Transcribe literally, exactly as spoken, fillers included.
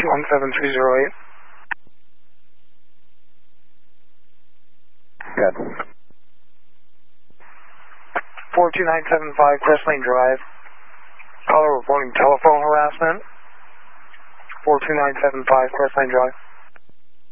one seven three zero eight. Good. four two nine seven five Crest Lane Drive. Caller reporting telephone harassment. four two nine seven five Crest Lane Drive.